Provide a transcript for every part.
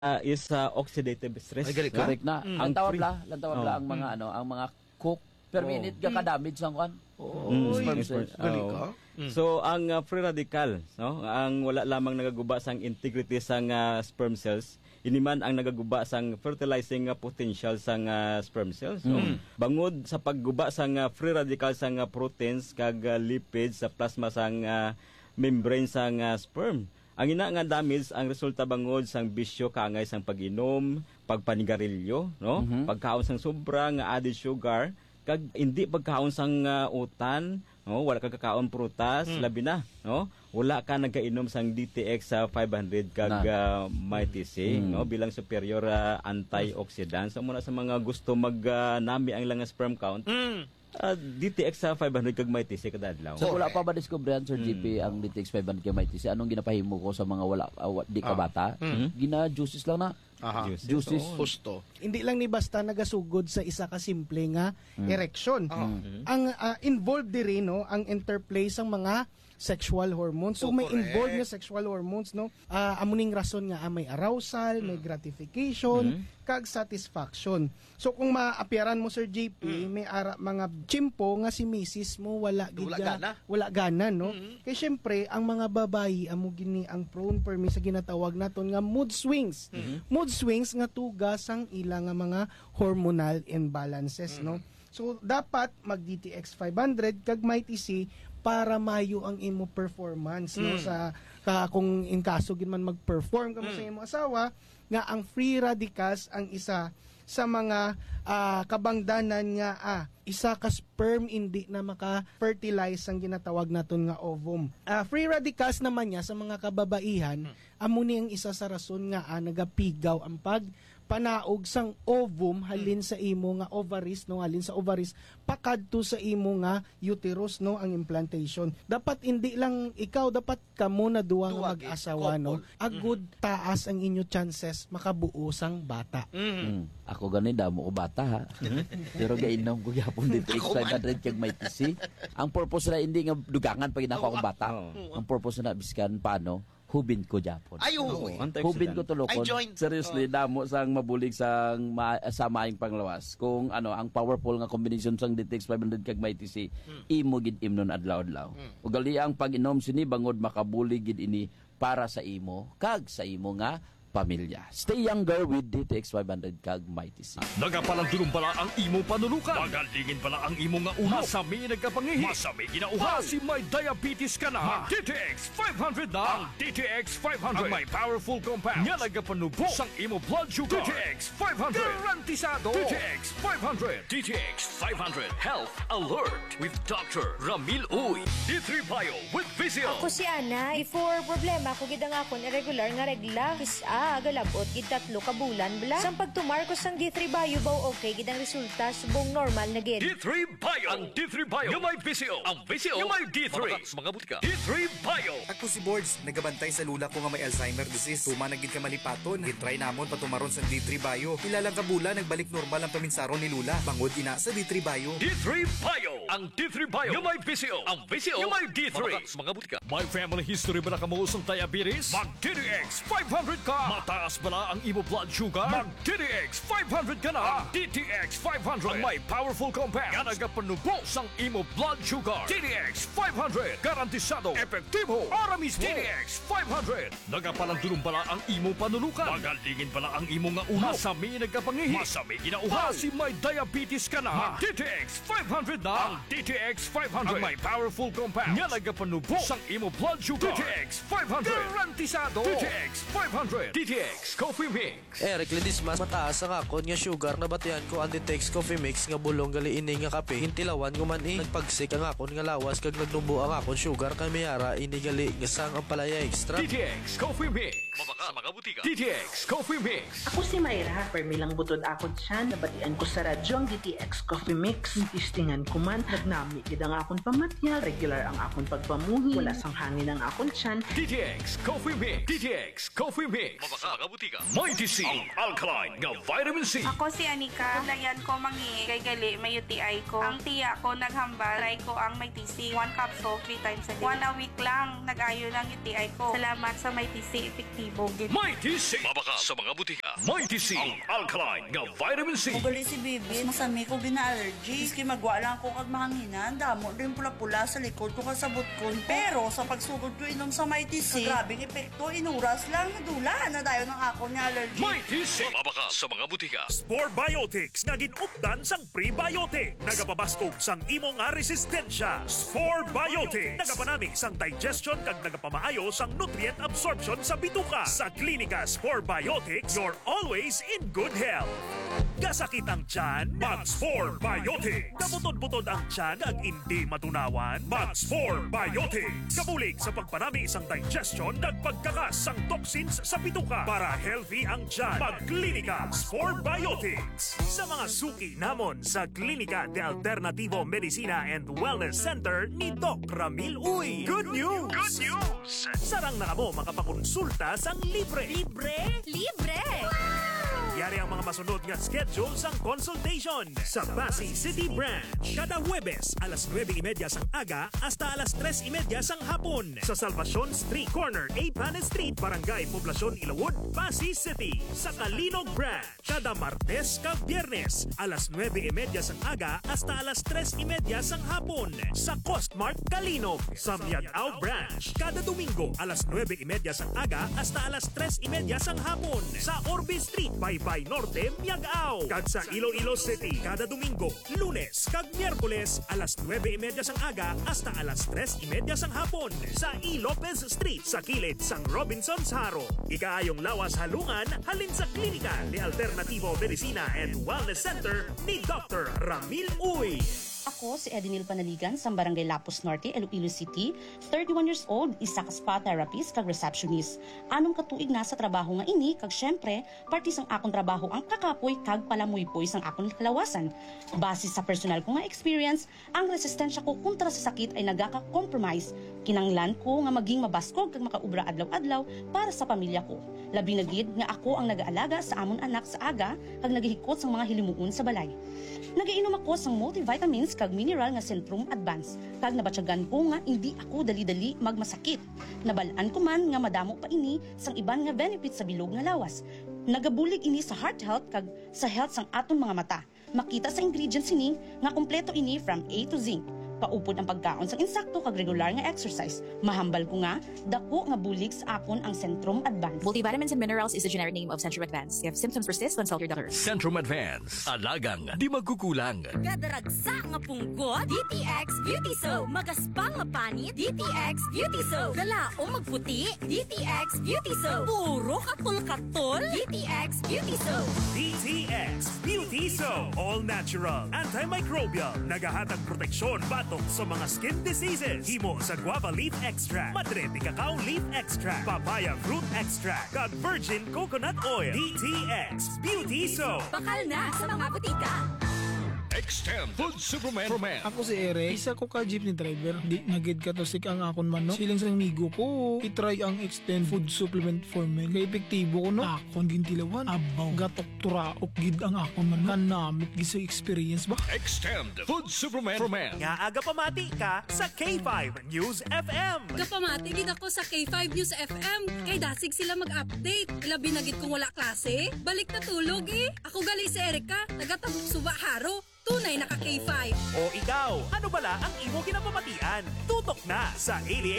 is oxidative stress. Ay, gali ka? Correct na. Ang Lantawab free. la ang mga ang mga cook per minute ka ka-damage ang kwan. Oy, sperm cells. gali ka? So ang free radical, no, ang wala lamang nagaguba sang integrity sang sperm cells, iniman ang nagaguba sang fertilizing potential sang sperm cells. So, bangod sa pagguba sang free radical sang proteins kag lipids sa plasma sang membrane sang sperm. Ang ina nga damage ang resulta bangod sang bisyo kaangay sang pag-inom, pagpanigarilyo, no? Pagkaon sang sobra nga added sugar, kag hindi pagkaon sang utan, no? Wala ka kakaon prutas, labi na, no? Wala ka nagainom sang DTX sa 500 kag Mighty C, no? Bilang superior antioxidant. So muna sa mga gusto nami ang lang sperm count. DTX sa 500 kag Mighty C kada adlaw. So wala pa ba diskubrehan Sir GP ang DTX 500 kay Mighty C? Anong ginapahimo ko sa mga wala di ka bata? Gina juices lang na. Aha. Juices. Gusto. Hindi lang ni basta nagasugod sa isa ka simple nga erection. Ang involved diri no ang interplay sang mga sexual hormones. So may correct. involved nga sexual hormones no. Amuning rason nga may arousal, may gratification, kag satisfaction. So kung maapyaran mo Sir JP, may mga chimpo nga si misis mo wala gana no. Kay syempre ang mga babayi amo gini ang prone permi sa ginatawag naton nga mood swings. Mood swings nga tugas ang ilang nga mga hormonal imbalances no. So dapat mag DTX 500 kag Mighty C para mayo ang imo performance no sa kung in kaso gid man mag-perform ka mo sa imo asawa nga ang free radicals ang isa sa mga kabangdanan nga isa ka sperm hindi na maka-fertilize ang ginatawag naton nga ovum. Free radicals naman niya sa mga kababaihan amo ni ang isa sa rason nga nagapigaw ang panaog sang ovum halin sa imo nga ovaries no halin sa ovaries pakadto sa imo nga uterus no ang implantation. Dapat hindi lang ikaw dapat kamo na duwa nga mag-asawa no. Agud taas ang inyo chances makabuo sang bata. Ako ganin damo ko bata ha. Pero gainom ko yapon dito X500 kag Mighty C. Ang purpose na hindi nga dugangan pag inako akong bata. Ang purpose na biskan paano hubin ko Japon. Ay, Hubin ko tulokon. I joined. Seriously, damo sang mabulig sang sa maing panglawas. Kung ang powerful nga combination sang DTX 500 kag Mighty C, imo gid imnon adlaw-adlaw. Ug gali ang pag-inom sini bangod makabulig gid ini para sa imo kag sa imo nga pamilya. Stay younger with DTX 500 kag Mighty C. Nagapalang pala ang imo panulukan. Magalingin pala ang imo nga ulo. Masami nagkapangihi. Masami ginauhaw. Si may diabetes ka na. DTX 500 na. Ang DTX 500. Ang may powerful compounds. Nga nagapanubo sang imo blood sugar. DTX 500. Garantisado. DTX 500. DTX 500. Health Alert with Dr. Ramil Uy. D3 Bio with Vizio. Ako si Ana. Before problema ko gid ang akon irregular nga regla. Galabot gid 3 ka bulan bala. Sang pagtumar ko sang D3 Bio baw okay gid ang resulta subong normal na gid. D3 Bio. Ang D3 Bio. Yung may Vizio. Ang Vizio. Yung may D3. Mga butika. D3 Bio. Ako si Boards, nagabantay sa lula ko nga may Alzheimer disease. Tuma na gid ka malipaton. Gitry namon patumaron sa D3 Bio. Ilalang ka bulan nagbalik normal ang paminsaron ni lula. Bangod ina sa D3 Bio. D3 Bio. Ang D3 Bio. Yung may Vizio. Ang Vizio. Yung may D3. Mga butika. May family history ba na kamuusong diabetes? Mag DTX 500 ka. Mataas bala ang imo blood sugar? Mag DTX 500 ka na. DTX 500 ang may powerful compounds nga nagapanubo sang imo blood sugar. DTX 500 garantisado epektibo ara mismo. DTX 500 nagapalandulong bala ang imo panulukan. Magalingin bala ang imo nga ulo. Masami nagkapangihi. Masami ginauhaw. Si may diabetes ka na. DTX 500 na. Ang DTX 500 ang may powerful compounds nga nagapanubo sang imo blood sugar. DTX 500 garantisado. DTX 500 DTX Coffee Mix. Eric Ledismas, mataas ang akon nga sugar na batian ko ang DTX Coffee Mix nga bulong gali ini nga kape. Hintilawan ko man nagpagsik ang akon nga lawas kag nagnubo ang akon sugar kay mayara ini gali nga sang ang palaya extra. DTX Coffee Mix. Mabaka sa mga butika. DTX Coffee Mix. Ako si Mayra, permilang butod akon siya. Nabatian ko sa radyo ang DTX Coffee Mix. Tistingan ko man, nagnami gid ang akon pamatya. Regular ang akon pagpamuhi. Wala sang hangin ang akon siyan. DTX Coffee Mix. DTX Coffee Mix. sa mga butika. Mighty C, ang alkaline nga vitamin C. Ako si Anika. Layan ko mangi kay gali may UTI ko. Ang tiya ko naghambal, try ko ang may TC. 1 capsule 3 times a day. 1 a week lang, nag-ayo ng UTI ko. Salamat sa may TC, epektibo. Mighty C, mabaka sa mga butika. Mighty C, ang alkaline nga vitamin C. Ugali si Bibi, masami ko gina-allergy. Iski magwa lang ko kag mahanginan, damo din pula-pula sa likod ko kasabot ko. Pero sa pagsugod ko inom sa Mighty C, grabing epekto, inuras lang, nadula na dayon ng ako ni allergy. Mighty C, mabaka sa mga butika. Spore Biotics nga ginupdan sang prebiotic. Nagapabaskog sang imo nga resistensya. Spore Biotics. Nagapanami sang digestion kag nagapamaayo sang nutrient absorption sa bituka. Sa Klinika Spore Biotics, you're always in good health. Gasakit ang tiyan, mag-Spore Biotics. Kabutod-butod ang tiyan kag hindi matunawan, mag-Spore Biotics. Kabulig sa pagpanami sang digestion kag pagkakas sang toxins sa bituka para healthy ang tiyan. Pag-Klinika Spore Biotics. Sa mga suki namon sa Klinika de Alternativo Medicina and Wellness Center ni Doc Ramil Uy. Good news! Good news! Sarang na kamo makapakonsulta sang libre. Libre? Libre! Yari ang mga masunod nga schedule sang consultation sa Pasay City Branch. Kada Huwebes, alas 9:30 sang aga hasta alas 3:30 sang hapon. Sa Salvacion Street Corner, A. Panes Street, Barangay Poblacion, Ilawod, Pasay City. Sa Kalinog Branch, kada Martes kag Biyernes, alas 9:30 sang aga hasta alas 3:30 sang hapon. Sa Costmart, Kalinog. Sa Miagao Branch, kada Domingo, alas 9:30 sang aga hasta alas 3:30 sang hapon. Sa Orbe Street, Baybay Norte, Miagao. Kag sa Iloilo City, kada Domingo, Lunes kag Miyerkules, alas 9:30 sang aga hasta alas 3:30 sang hapon. Sa E. Lopez Street, sa kilid sang Robinson's Haro. Ikaayong lawas halungan, halin sa Klinika de Alternativo Medicina and Wellness Center ni Dr. Ramil Uy. Ako si Edinil Panaligan sa Barangay Lapus Norte, Iloilo City, 31 years old, isa ka spa therapist kag receptionist. Anong katuig na sa trabaho nga ini kag syempre, parte sang akong trabaho ang kakapoy kag palamuypoy sang akong kalawasan. Base sa personal ko nga experience, ang resistensya ko kontra sa sakit ay nagaka-compromise. Kinanglan ko nga maging mabaskog kag makaubra adlaw-adlaw para sa pamilya ko. Labi na gid nga ako ang nag-aalaga sa amon anak sa aga kag naghihikot sang mga hilimuon sa balay. Nagiinom ako sang multivitamins kag mineral nga Centrum Advance. Kag nabatyagan ko nga hindi ako dali-dali magmasakit. Nabalaan ko man nga madamo pa ini sang iban nga benefits sa bilog nga lawas. Nagabulig ini sa heart health kag sa health sang aton mga mata. Makita sa ingredients ini nga kompleto ini from A to Z. Paupod ang pagkaon sang insakto kag regular nga exercise. Mahambal ko nga, dako nga bulig sa akon ang Centrum Advance. Multivitamins and minerals is the generic name of Centrum Advance. If symptoms persist, consult your doctor. Centrum Advance, alagang di magkukulang. Gadaragsa nga punggot, DTX Beauty Soap. Magaspang nga panit, DTX Beauty Soap. Galaong magputi, DTX Beauty Soap. Puro katol-katol, DTX Beauty Soap. DTX Beauty Soap. All natural, antimicrobial, nagahatag proteksyon batok sa mga skin diseases. Himo sa guava leaf extract, madre de cacao leaf extract, papaya fruit extract, kag virgin coconut oil. DTX Beauty Soap. Bakal na sa mga butika. Extend Food Superman for Men. Ako si Eric, isa ko ka jeepney driver. Di nagid ka to sik ang akon man, no? Siling sa migo ko, itry ang Extend Food Supplement for Men. Kaya epektibo ko, no? Akon gintilawan, abaw, gatok turaok gid ang akon man. Kanamit gisa experience ba? Extend Food Superman for Men. Nga aga pamati ka sa K5 News FM. Kapamati gid ako sa K5 News FM. Kay dasig sila mag-update. Labi na gid kung wala klase. Balik na tulog eh. Ako gali si Erika, taga-Tabuk Suba Haro. Tunay naka K5. O ikaw, ano bala ang imo kinapamatian? Tutok na sa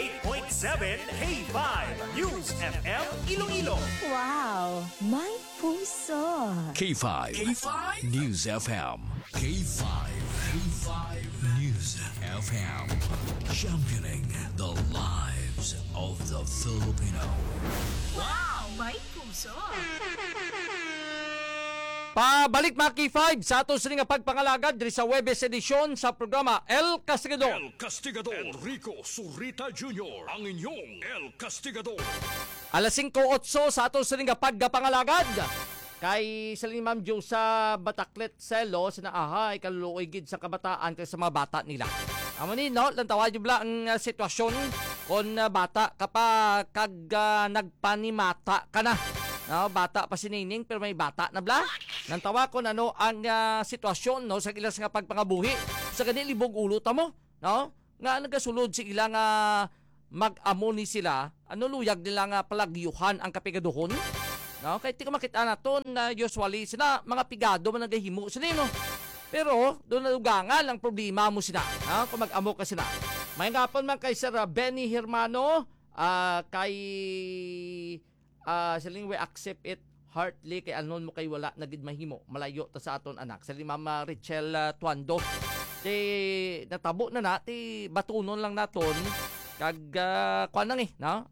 88.7 K5 News FM Iloilo. Wow, may puso. K5 News FM. K5 News FM. Championing the lives of the Filipino. Wow, may puso. Pabalik mga K5 sa ato nga pagpangalagad diri sa Webes edisyon sa programa El Castigador. El Castigador Enrico Surita Jr. ang inyong El Castigador. Alas 5:08 sa ato nga pagpangalagad. Kay saling Ma'am Jo sa Bataklet Selo sinaahay kaluluoy gid sa kabataan kay sa mga bata nila. Amo ni no, lang tawag bla ang sitwasyon kon bata kapag nagpanimata ka na. No, bata pa si Nining pero may bata na bla. Nantawa ko ano ang sitwasyon no sa ilang nga pagpangabuhi. Sa gani libog ulo ta mo, no? Nga nagasulod si ilang mag-amo ni sila, ano luyag nila nga palagyuhan ang kapigaduhon. No, kay ti ko makita naton na usually sila mga pigado man nagahimo sila no. Pero doon na ugangan ang problema mo sila, no? Kung mag-amo ka sila. May ngapon man kay Sir Benny Hermano, kay siling we accept it heartily kay anon mo kay wala nagid mahimo malayo ta sa aton anak. Sa Mama Richel Tuando. Natabo na ti batunon lang naton kag kuan lang no?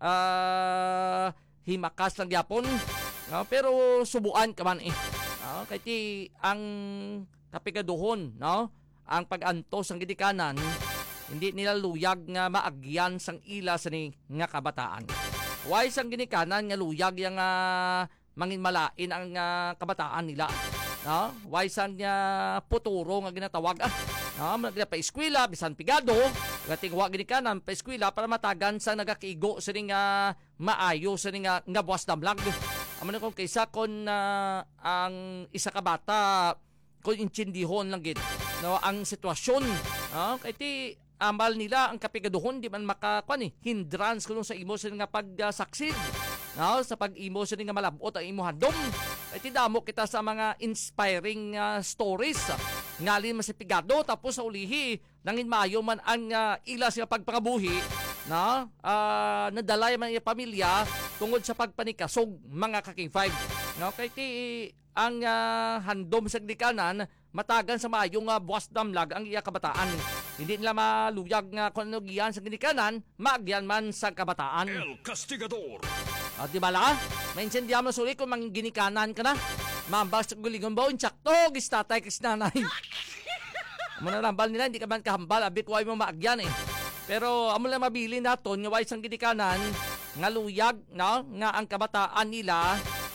Himakas lang yapon. No? Pero subuan ka man no? Kay ti ang kapigaduhon, no? Ang pag-antos ang gidikanan hindi nila luyag nga maagyan sang ila sa ni nga kabataan. Why sang ginikanan nga luyag yang mangin malain ang kabataan nila. No? Why sang puturo nga ginatawag no? Magna pa eskwela bisan pigado, gating wa ginikanan pa eskwela para matagan sang nagakiigo sa ni nga maayo sa ni nga buwas damlag. Amon ko kaysa kon ang isa ka bata kung intindihon lang gid no ang sitwasyon kay ti amal nila ang kapigaduhon di man makakuan hindrance kuno sa imo sa nga pag-succeed no sa pag-imo sa nga malabot ang imo handom ay ti damo kita sa mga inspiring stories ngalin man si pigado tapos sa ulihi nangin maayo man ang ila sa pagpangabuhi na nadalay man iya pamilya tungod sa pagpanikasog mga kaking 5 no kay ti ang handom sa gdikanan matagan sa maayong buwas damlag ang iya kabataan. Hindi nila maluyag nga kung ano giyan sa gdikanan, maagyan man sa kabataan. El Castigador. Di ba la? Maintindihan mo suli kung ginikanan ka na. Mambas sa gulingon ba, untsakto, gistatay kis nanay. Manarambal nila, hindi ka man kahambal, abit huwag mo maagyan Pero amo lang mabili naton, nga way sang gdikanan, nga luyag, no? Nga ang kabataan nila,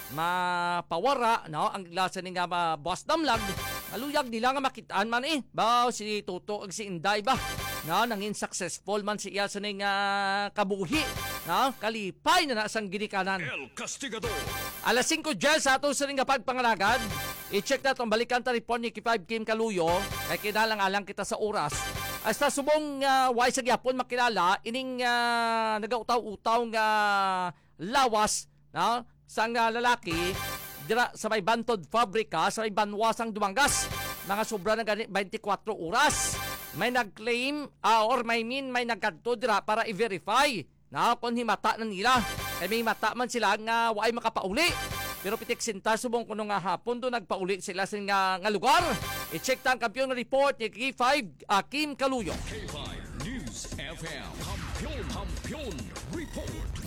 mapawara no ang glasa ni nga boss damlag maluyag nila nga makitaan man ba si Tuto ag si Inday ba no nangin successful man siya sa ning kabuhi no kalipay na sang ginikanan. El Castigador. Alas 5 dyan sa ato sa ning pagpangalagad i-check na tong balikan ta report ni K5 Kim Kaluyo kay kinalang-alang kita sa oras hasta subong way sa gyapon makilala ining nagautaw-utaw nga lawas no sang lalaki dira sa may Bantod Fabrika sa may Banwasang Dumangas mga sobra na gani 24 oras may nag-claim or may nagkadto dira para i-verify na kung himata na nila kay may mata man sila nga waay makapauli pero pitik sinta subong kuno nga hapon do nagpauli sila sa nga lugar i-check ta ang kampiyon nga report ni K5 Kim Kaluyo. K5 News FM Kampiyon Report.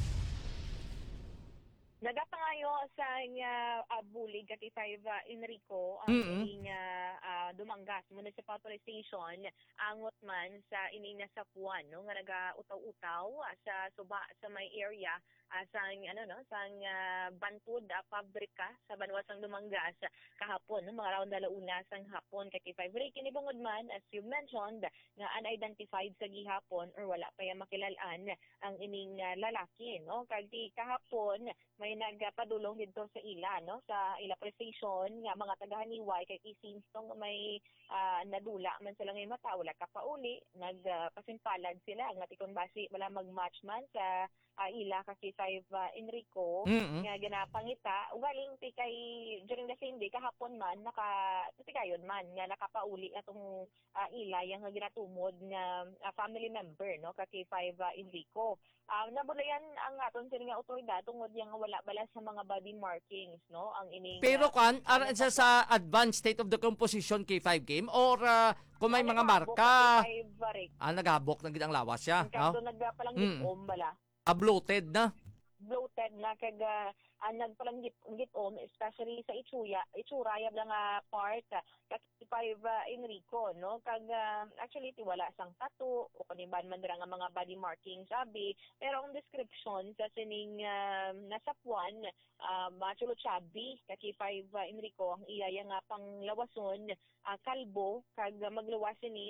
Nagapangayo sa bulig kati 5 Enrico ang ining Dumangas Municipal Police Station angot man sa ining nasapuan no nga naga-utaw-utaw sa suba sa may area sang sang Bantod Pabrika sa Banwasang Dumangas kahapon no mga around 1:00 sang hapon kati 5 Enrico kinibungod man as you mentioned nga unidentified sa gihapon or wala pa ya makilalan ang ining lalaki no kagdi kahapon may nagpadulong dito sa ila no sa ila police station nga mga tagahaniway kay isins tong may nadula man sila ngay mata wala ka pauli nagpasimpalad sila nga tikon basi wala magmatch man sa ila kasi 5 Enrico nga ginapangita ugaling ti kay during the same day kahapon man nakatikayon man nga nakapauli atong ila yang ginatumod nga family member no kay 5 Enrico nabulayan ang aton sila nga otoridad tungod yang wala bala sa mga body markings no ang ining pero aran siya sa advanced state of the composition K5 game or kung may mga marka nagabok na gid ang lawas siya no nagpalang gitom bala bloated na kag nagpalang gitom especially sa itsura yab lang part kay 5 Enrico no kag actually wala sang tattoo o kaniban man dira nga mga body markings sabi pero ang description sa sining nasapuan machulo chubby kay 5 Enrico ang iya nga panglawason kalbo kag maglawas ni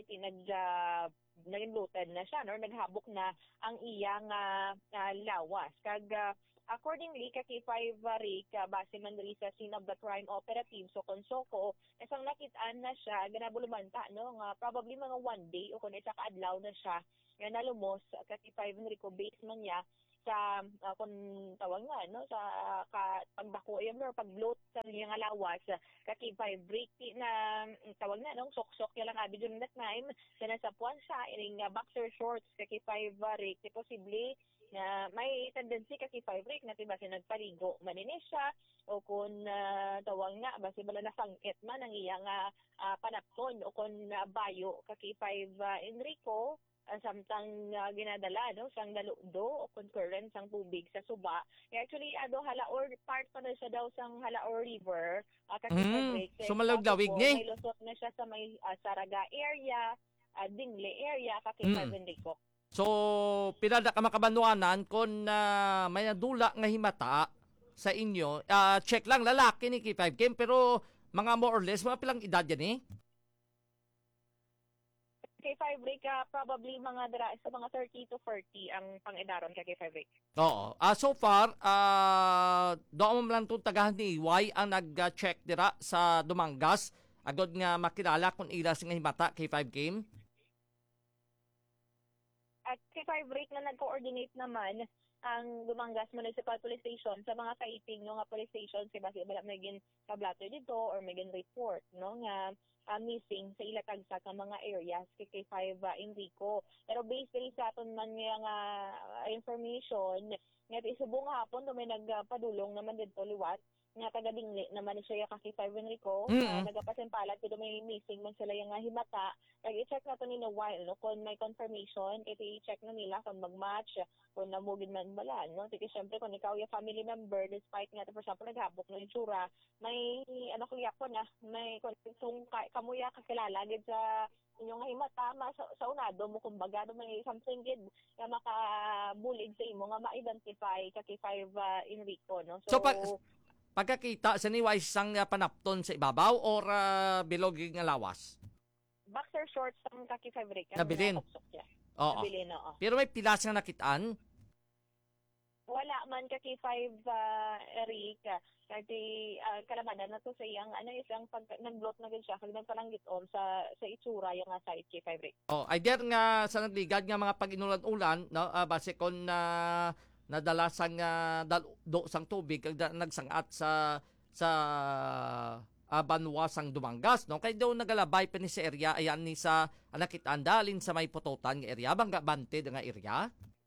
naging bloated na siya no naghabok na ang iya nga lawas kag Accordingly, kaki 5 rik, base man diri sa scene of the crime operative, so konsoko, isang nakitaan na siya, ganabulumanta, no, nga probably mga 1 day o kung isa kaadlaw na siya, nga nalumos, kaki 5 Enrico, base man niya, sa kung tawag nga no sa pagdako or pagbloat sa iyang lawas kaki 5 break na tawag na no sok-sok ya lang abi during that time sa nasa puwan siya ining boxer shorts kaki 5 break posible na may tendency kaki 5 break na tiba siya nagpaligo manini siya o kung tawag nga basi bala nasangkit man ang iyang panapton o kung bayo kaki 5 Enrico samtang ginadala no sang daludo o concurrent sang tubig sa suba actually halaor part pa na siya daw sang halaor river so malawig ni may lusot na siya sa may Saraga area Dingle area kaki Enrico. So pinada ka makabanuanan kung may nadula nga himata sa inyo check lang lalaki ni K5 game pero mga more or less mga pilang edad yan kay 5 break probably mga dira sa mga 30 to 40 ang pang-edaron kay 5 break. Oo. So far doon mo lang itong tagahan ni Y ang nag-check dira sa Dumangas agad nga makilala kung ila sing himata kay 5 game. At kay 5 break na nag-coordinate naman ang Dumangas Municipal Police Station sa mga kaiting nga police station kasi basi wala may gin kablato dito or may gin report no nga missing sa ilatag sa mga areas kay 5 Enrico. Pero based sa aton man nga information nga isubong hapon may nagpadulong naman dito liwat nga taga Dingle naman siya kay 5 Enrico nagapasempalat pero may missing man sila yung himata i-check na to nila while no kung may confirmation i-check na nila kung mag-match kung namugid man bala no sige syempre kung ikaw yung family member despite nga for example naghabok ng insura may kuya ko na may kung kamuya kakilala gid sa inyong himata sa unado mo kumbaga may something gid nga makabulig sa imo nga ma-identify kay 5 Enrico no so pagkakita sa ni Wise sang panapton sa ibabaw or biloging nga lawas? Boxer shorts ang kaki fabric. Nabilin? Oo. Nabilin, oo. Pero may pilas nga nakitaan? Wala man kaki 5 Eric. Kasi kalamanan na to sa iyang isang pag nag-bloat na gid siya kag nagpalanggit sa itsura yung side kay fabric. Oh, I dare nga sa nagligad nga mga pag-inulan-ulan no base kon nadala sang do sang tubig kag nagsangat sa banwa sang Dumangas no kay daw nagalabay pa ni sa area ayan ni sa nakitaan dalin sa may Pototan nga area bangga bante nga area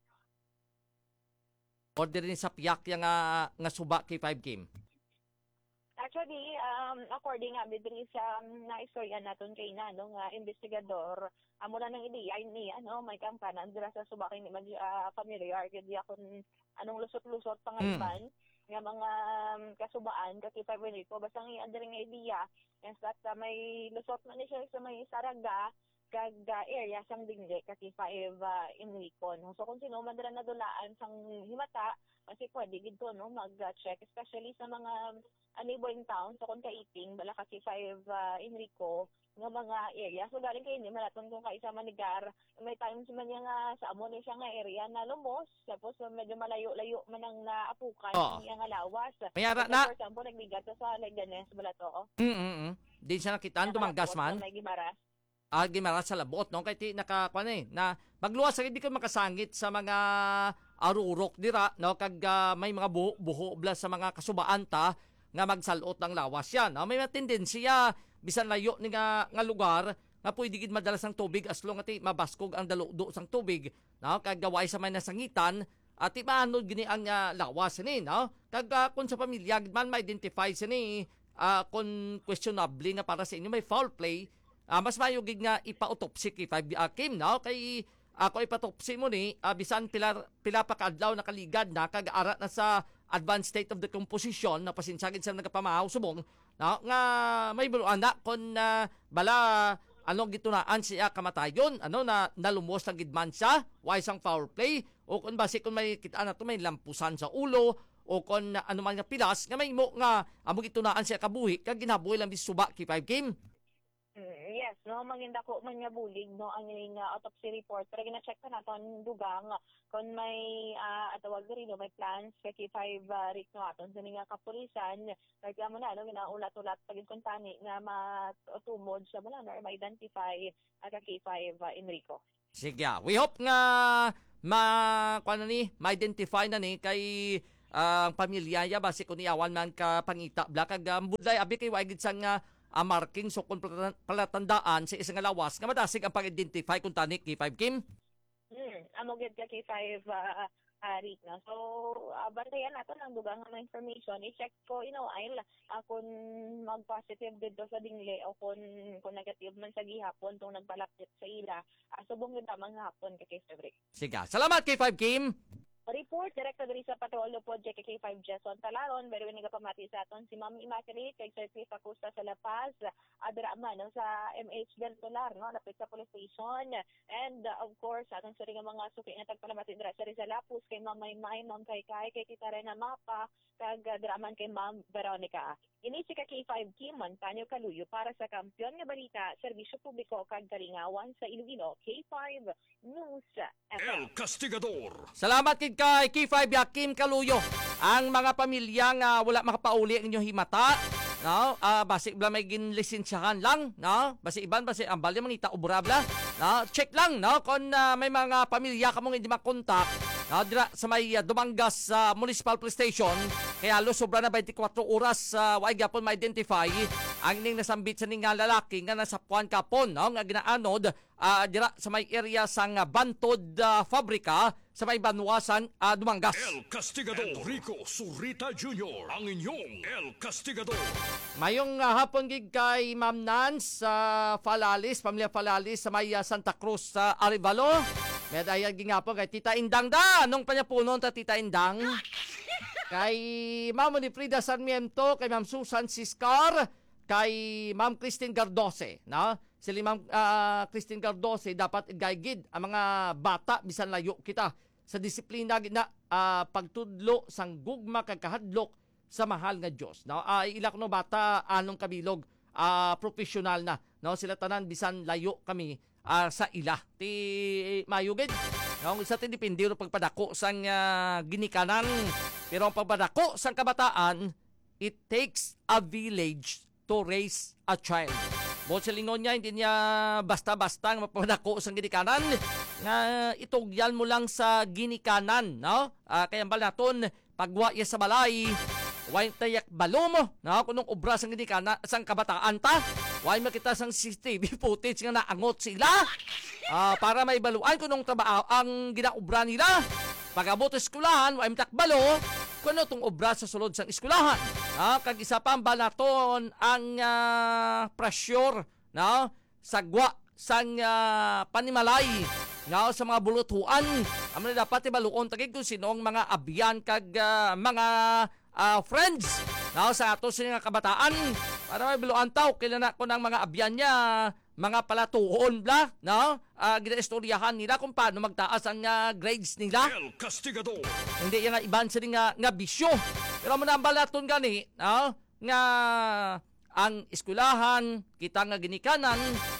order ni sa piyak nga suba kay 5 game. Actually, according nga bidri sa naistorya naton kay no nga investigador amo na nang ideya ni may kampanan dira sa suba kay ni familiar gid akon anong lusot-lusot pangaliban nga mga kasubaan kay 5 Enrico basta ang andiri nga ideya is that may lusot man ni siya sa may Saraga kag area sang Dingle kay 5 Enrico no so kung sino man dira nadulaan sang himata kasi pwede gid to no mag-check especially sa mga neighboring towns so kung kaiting bala kasi 5 Enrico nga mga area so galing kay ni malaton kung kaisa manigar may times man nga sa amo ni siya nga area na lumos tapos medyo malayo-layo man ang naapukan niya nga lawas mayara na for example nagbigat sa Leganes bala to din siya nakitaan Dumangas man may Gimaras Gimaras sa labot no kay nakakuan na magluwas di ka makasangit sa mga arurok dira no kag may mga buho bla sa mga kasubaan ta nga magsalot ng lawas yan no? May tendensiya bisan layo ni nga lugar nga pwede gid madalas ang tubig as long ati mabaskog ang daludo sang tubig no kag gaway sa may nasangitan at maano gini ang lawas ni no kag kun sa pamilya gid man ma-identify sini kun questionable nga para sa inyo may foul play mas mayo gid nga ipa-autopsy kay 5 Kim no kay ako ipatopsy mo ni bisan pila pa kaadlaw nakaligad na kag ara na sa advanced state of decomposition na pasinsagid sa nagapamahaw subong no nga may anak kon bala gitunaan siya kamatayon na nalumos lang gidman siya wise ang foul play o kun base kun may kita na to may lampusan sa ulo o kon ano man nga pilas nga may mo nga amo gitunaan siya kabuhi kag ginabuhi lang bisuba kay 5 game. Yes, no, manginda ko man nga bulig, no, ang ining autopsy report. Pero gina-check pa naton dugang kung may atawag rin, no, may plans kay K5 rik no aton sa nga kapulisan. Kaya mo na, no, ginaulat-ulat pagin kung tani nga matumod siya mo na, or ma-identify ka K5 Enrico. Sige, we hope nga ma-identify na ni kay ang pamilya ya base kung iawan man ka pangita bla kag budlay abi kay wagid sang marking so kung palatandaan sa isang lawas nga madasig ang pag-identify kung tani K5 Kim. Amo gid ka K5 rik na. So bantayan nato ang dugang nga information. I-check ko I'll kung mag-positive dito sa dingle o kung negative man sa gihapon tong nagpalapit sa ila. Subong yun tamang hapon kay K5 Rik. Sige, salamat K5 Kim. Report direkta diri sa Patolo Project kay K5 Jason Talaron, pero nga pamati sa aton si Ma'am Immaculate kay Sir Chris Acosta sa La Paz, adra man no, sa MH del Solar no, lapit sa police station, and of course aton sa nga mga suki nga tagpalamati dira sa Rizal Lapus kay Ma'am Maymay, Ma'am Kay kay Tita Rena Mapa, kag draman kay Ma'am Veronica. Ini si K5 Kim Montaño Kaluyo para sa Kampiyon nga Balita, Serbisyo Publiko kag Kalingawan sa Iloilo, K5 News FM. El Castigador. Salamat kay K5 Kim Kaluyo. Ang mga pamilya nga wala makapauli ang inyong himata, no? Basi bla may ginlisensyahan lang, no? Basi iban basi ang bali mangita obrabla, no? Check lang, no? Kung may mga pamilya ka mong hindi makontak, no? Dira sa may Dumangas Municipal Police Station, kaya lo sobra na 24 oras wag gyapon ma-identify ang ning nasambit sa ning lalaki nga nasapuan kapon, no? Nga ginaanod dira sa may area sang Bantod Fabrika sa may Banwasan, Dumangas. El Castigador. Enrico Surita Jr. Ang inyong El Castigador. Mayong hapon gig kay Ma'am Nance sa Falalis, pamilya Falalis sa may Santa Cruz sa Arevalo. May dayag gingapon kay Tita Indang da. Anong panyapunon ta Tita Indang? Kay Ma'am ni Frida Sarmiento, kay Ma'am Susan Siscar, kay Ma'am Christine Gardose, no? Sili Ma'am Christine Gardose dapat igaygid ang mga bata bisan layo kita sa disiplina na pagtudlo sang gugma kag kahadlok sa mahal nga Dios, no? Ilak no bata anong kabilog professional na, no? Sila tanan bisan layo kami sa ila ti mayugid, no? Isa ti depende ro pagpadako sang ginikanan, pero ang pagpadako sang kabataan, it takes a village to raise a child. Bukod sa lingon niya, hindi niya basta-basta ang mapadako sa ginikanan, nga itugyan mo lang sa ginikanan, no? Kaya ba naton, pagwa iya sa balay, way tayak balo mo, no? Kunong obra sa ginikanan, sang kabataan ta, way makita sang CCTV footage nga naangot sila, para may baluan kunong trabaho ang ginaobra nila. Pag-abot sa eskulahan, way matakbalo, kuno tong obra sa sulod sang eskulahan. Kag isa pa ba naton ang pressure, no? Sagwa sang panimalay, no? Sa mga bulutuan. Amo dapat ibaluon tagig kung sinong mga abyan kag mga friends, no? Sa ato sa nga kabataan para may biluan taw kilala ko ng mga abyan niya, mga palatuon bla, no? Ginaistoryahan nila kung paano magtaas ang grades nila. El Castigador. Hindi yan nga iban sa nga bisyo. Pero manambalaton gani, no? Nga ang eskwelahan, kita nga ginikanan,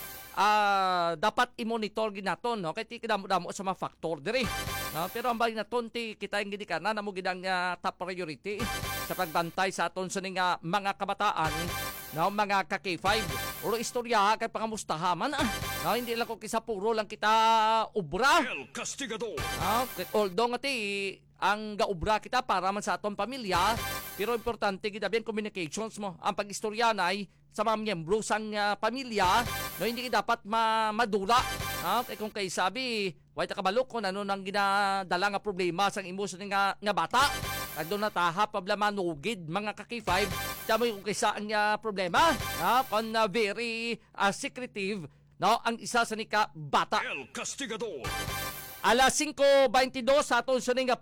dapat i-monitor ginaton, no? Kaya ti kinamo-damo sa mga factor diri. No? Pero ang balik naton ti kita yung ginikanan, namo gidang top priority sa pagbantay sa aton sa mga kabataan, no? Mga ka-K5. Uro istorya kay pangamustahaman, no? Hindi lang ko kisa puro lang kita ubra. El Castigador. Although nga ti ang gaubra kita para man sa aton pamilya, pero importante kita biyan communications mo. Ang pag-istoryanay sa mga miyembro sang pamilya, no, hindi kita dapat madula. Kung kay sabi, way takabalok kung ano nang ginadala nga problema sang emosyon nga bata. Kag doon nataha pabla manugid mga ka-K5, tama yung kaysa ang problema, kung very secretive, no, ang isa sa nika bata. El Castigador. Alas 5:22 sa aton sa nga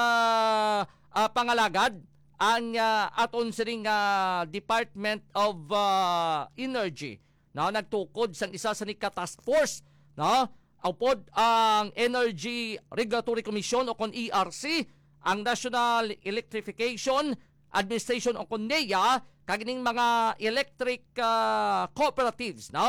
pangalagad ang aton sa Department of Energy, no, nagtukod sang isa sa nika task force, no, upod ang Energy Regulatory Commission o kon ERC, ang National Electrification Administration o kon NEA, kagining mga electric cooperatives, no,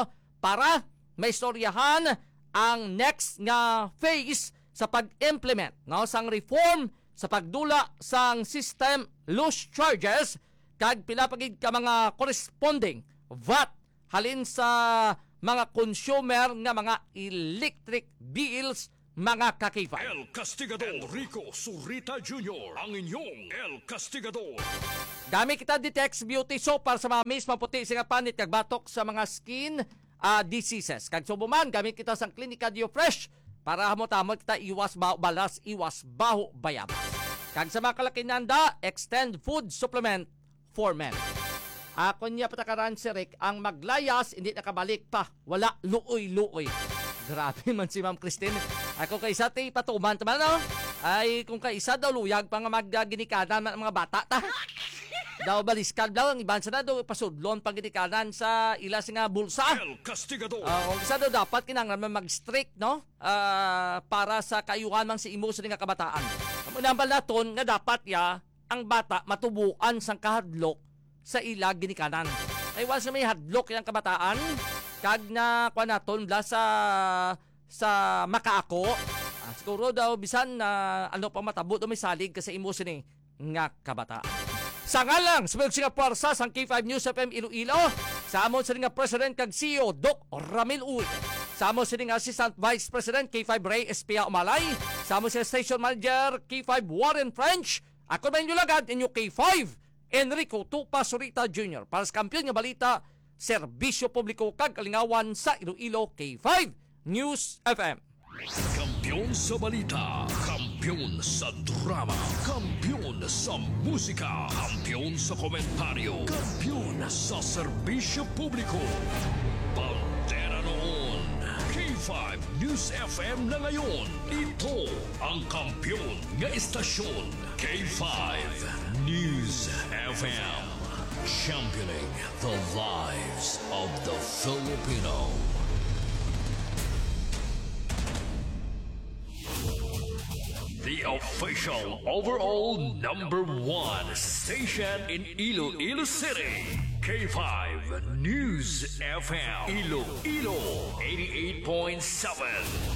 para maistoryahan ang next nga phase sa pag-implement sang reform sa pagdula sang system loose charges kag pinapagid ka mga corresponding VAT halin sa mga consumer nga mga electric bills mga kakifay. El Castigador Enrico Surita Jr. ang inyong El Castigador. Gamit kita Ditex Beauty Soap para sa mga miss maputi sa panit kag batok sa mga skin diseases. Kag subuman gamit kita sa Klinika Dio Fresh para hamot-hamot kita iwas balas, iwas baho bayabas. Kag sa mga kalakinanda, Extend Food Supplement for Men. Ako niya patakaran si Rick, ang maglayas hindi nakabalik pa, wala luoy-luoy. Grabe man si Ma'am Christine. Ako kaysa ti patuman taman no? Ay kung kaysa daw luyag pa nga magginikanan ang mga bata ta. Daw baliskal daw ang iban sa na daw pasudlon pagginikanan sa ilas nga bulsa. El Castigador. Kung isa daw dapat kinahanglan mag-strict no? Para sa kayuhan mang si imo sa nga kabataan. Nambal naton nga dapat ya ang bata matubuan sang kahadlok sa ila ginikanan. Ay once na may hadlok yang kabataan kag na kuan naton bla sa makaako. Siguro daw bisan na ano pa matabo do may salig kasi imo sini nga kabataan. Sa ngalang sa mga puwersa sang K5 News FM Iloilo, sa amon sa nga President kag CEO Doc Ramil Uy. Sa amon sa nga Assistant Vice President K5 Ray Espia Umalay, sa amon sa Station Manager K5 Warren French. Ako ba inyo lagad inyo K5 Enrico Tupa Surita Jr. para sa kampiyon nga balita, serbisyo publiko kag kalingawan sa Iloilo K5 News FM. Kampiyon sa balita, kampiyon sa drama, kampiyon sa musika, kampiyon sa komentaryo, kampiyon sa serbisyo publiko. Pantera noon, K5 News FM na ngayon. Ito ang kampiyon nga istasyon, K5 News FM. Championing the lives of the Filipino. The official overall #1 station in Iloilo City. K5 News FM. Iloilo 88.7.